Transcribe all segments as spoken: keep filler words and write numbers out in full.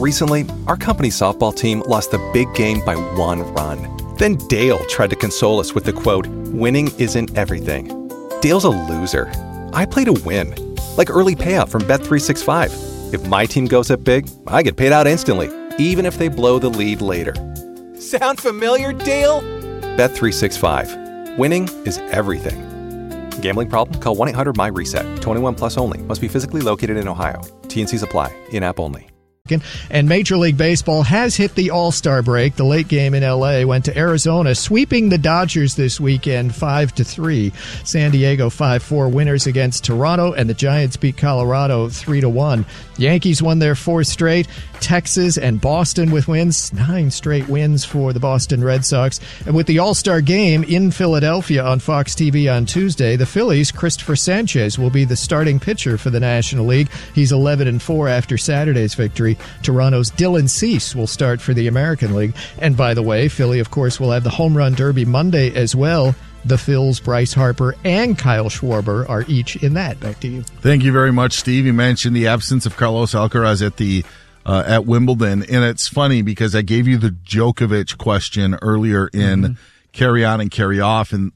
Recently, our company softball team lost the big game by one run. Then Dale tried to console us with the quote, "Winning isn't everything." Dale's a loser. I play to win. Like early payout from Bet three sixty-five. If my team goes up big, I get paid out instantly, even if they blow the lead later. Sound familiar, Dale? Bet three sixty-five. Winning is everything. Gambling problem? Call one eight hundred M Y reset. twenty-one plus only. Must be physically located in Ohio. T N Cs apply. In-app only. And Major League Baseball has hit the All-Star break. The late game in L A went to Arizona, sweeping the Dodgers this weekend five to three. San Diego five four winners against Toronto, and the Giants beat Colorado three to one. Yankees won their fourth straight. Texas and Boston with wins. Nine straight wins for the Boston Red Sox. And with the All-Star game in Philadelphia on Fox T V on Tuesday, the Phillies' Christopher Sanchez will be the starting pitcher for the National League. He's eleven and four after Saturday's victory. Toronto's Dylan Cease will start for the American League. And by the way, Philly, of course, will have the Home Run Derby Monday as well. The Phils, Bryce Harper, and Kyle Schwarber are each in that. Back to you. Thank you very much, Steve. You mentioned the absence of Carlos Alcaraz at the uh, at Wimbledon, and it's funny because I gave you the Djokovic question earlier in mm-hmm. Carry On and Carry Off, and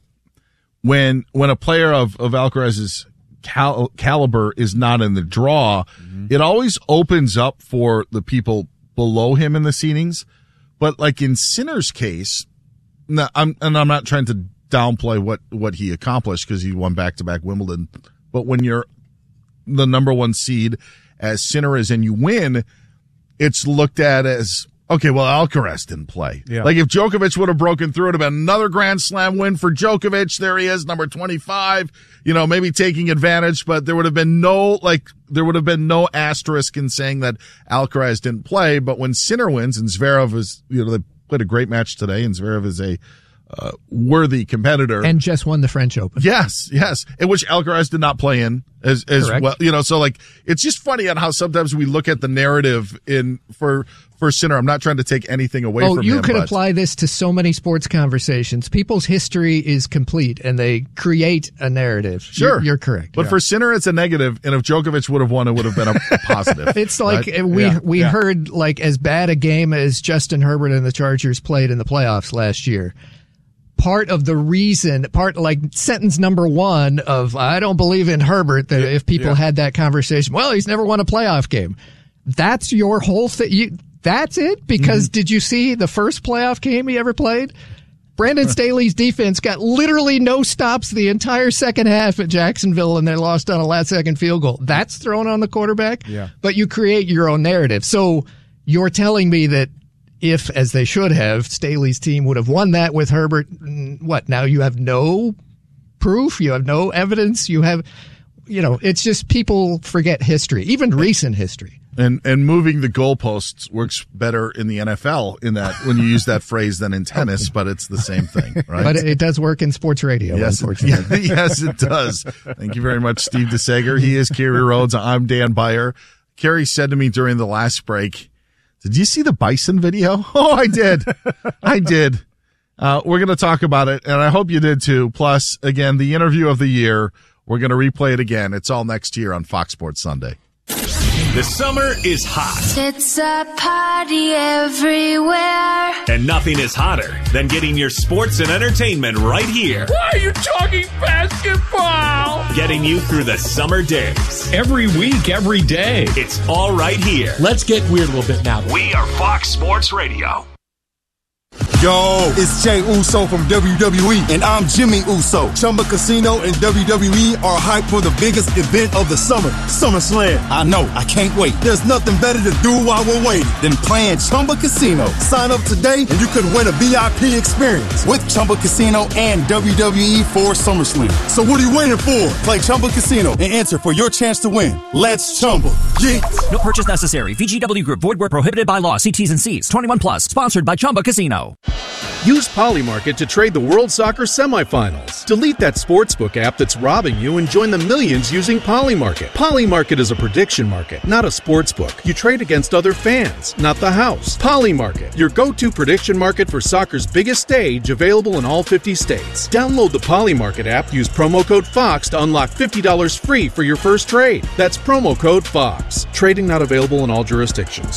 when when a player of of Alcaraz's cal- caliber is not in the draw, mm-hmm. it always opens up for the people below him in the seedings. But like in Sinner's case, no, I'm and I'm not trying to downplay what, what he accomplished because he won back-to-back Wimbledon. But when you're the number one seed, as Sinner is, and you win, it's looked at as, okay, well, Alcaraz didn't play. Yeah. Like if Djokovic would have broken through, it would have been another Grand Slam win for Djokovic. There he is, number twenty-five, you know, maybe taking advantage, but there would have been no, like, there would have been no asterisk in saying that Alcaraz didn't play. But when Sinner wins, and Zverev is, you know, they played a great match today, and Zverev is a Uh, worthy competitor. And just won the French Open. Yes, yes. In which Alcaraz did not play in as, as Correct. well. You know, so like, it's just funny on how sometimes we look at the narrative in, for, for Sinner. I'm not trying to take anything away oh, from you him. could but. apply this to so many sports conversations. People's history is complete and they create a narrative. Sure. You're, you're correct. But yeah. for Sinner, it's a negative. And if Djokovic would have won, it would have been a, a positive. It's like right? we, yeah. we yeah. heard like as bad a game as Justin Herbert and the Chargers played in the playoffs last year. Part of the reason, part like sentence number one of I don't believe in Herbert, that yeah, if people yeah. had that conversation, well, he's never won a playoff game. That's your whole thing. You, that's it? Because mm-hmm. did you see the first playoff game he ever played? Brandon Staley's defense got literally no stops the entire second half at Jacksonville, and they lost on a last-second field goal. That's thrown on the quarterback? Yeah. But you create your own narrative. So you're telling me that if, as they should have, Staley's team would have won that with Herbert, what, now you have no proof? You have no evidence? You have, you know, it's just people forget history, even recent history. And and moving the goalposts works better in the N F L in that when you use that phrase than in tennis, but it's the same thing, right? But it does work in sports radio, yes, unfortunately. Yes, it does. Thank you very much, Steve DeSager. He is Kerry Rhodes. I'm Dan Beyer. Kerry said to me during the last break, did you see the bison video? Oh, I did. I did. Uh, we're going to talk about it, and I hope you did too. Plus, again, the interview of the year. We're going to replay it again. It's all next year on Fox Sports Sunday. The summer is hot. It's a party everywhere. And nothing is hotter than getting your sports and entertainment right here. Why are you talking basketball? Getting you through the summer days. Every week, every day. It's all right here. Let's get weird a little bit now. We are Fox Sports Radio. Yo, it's Jay Uso from W W E, and I'm Jimmy Uso. Chumba Casino and W W E are hyped for the biggest event of the summer, SummerSlam. I know, I can't wait. There's nothing better to do while we're waiting than playing Chumba Casino. Sign up today, and you could win a V I P experience with Chumba Casino and W W E for SummerSlam. So what are you waiting for? Play Chumba Casino and enter for your chance to win. Let's Chumba. Yeah. No purchase necessary. V G W Group. Void where prohibited by law. See T's and C's. twenty-one plus. Sponsored by Chumba Casino. Use Polymarket to trade the World Soccer semifinals. Delete that sportsbook app that's robbing you and join the millions using Polymarket. Polymarket is a prediction market, not a sportsbook. You trade against other fans, not the house. Polymarket, your go-to prediction market for soccer's biggest stage, available in all fifty states. Download the Polymarket app, use promo code FOX to unlock fifty dollars free for your first trade. That's promo code FOX. Trading not available in all jurisdictions.